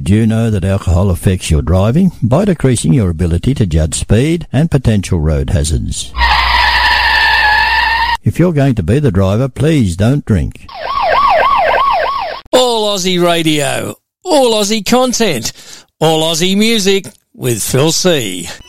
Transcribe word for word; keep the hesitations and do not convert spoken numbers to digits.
Did you know that alcohol affects your driving by decreasing your ability to judge speed and potential road hazards? If you're going to be the driver, please don't drink. All Aussie radio, all Aussie content, all Aussie music with Phil C.